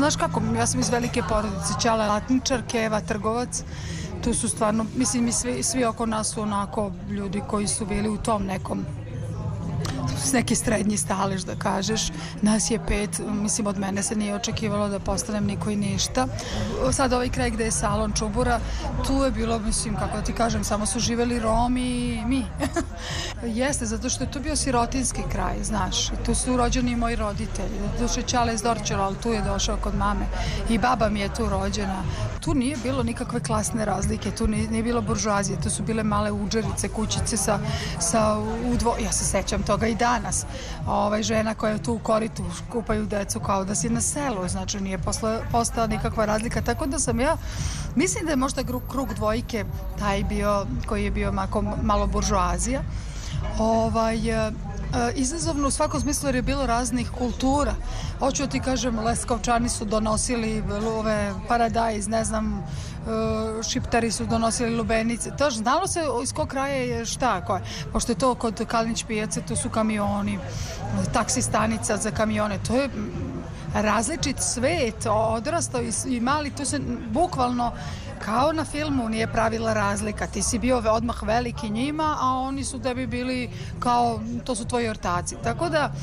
znaš kako, ja sam iz velike porodice, ćala latničar, Keva trgovac, tu su stvarno, mislim, i svi oko nas su onako ljudi koji su bili u tom nekom neki srednji stalež, da kažeš. Nas je 5, mislim, od mene se nije očekivalo da postanem niko i ništa. Sad ovaj kraj gde je salon Čubura, tu je bilo, mislim, kako da ti kažem, samo su živeli Romi i mi. Jeste, zato što je to bio sirotinski kraj, znaš. I tu su rođeni i moji roditelji. Duše Ćale iz Dorćola, ali tu je došao kod mame. I baba mi je tu rođena. Tu nije bilo nikakve klasne razlike, tu nije bilo buržuazije, tu su bile male udžerice, kućice ja se sećam toga i danas. Žena koja je tu u koritu kupaju decu kao da si na selu, znači nije postala nikakva razlika, tako da sam ja, mislim da je možda krug dvojke taj bio, koji je bio malo buržuazija, izazovno u svakom smislu jer je bilo raznih kultura. Hoću da ti kažem, Leskovčani su donosili ove paradajz, ne znam, Šiptari su donosili lubenice. To znalo se iz kog kraja je šta, koje. Pošto je to kod Kalinić pijace, tu su kamioni, taksi stanica za kamione. To je različit svet, odrastao i mali, tu se bukvalno kao na filmu nije pravila razlika. Ti si bio odmah veliki njima, a oni su tebi bili kao, to su tvoji ortaci. Tako da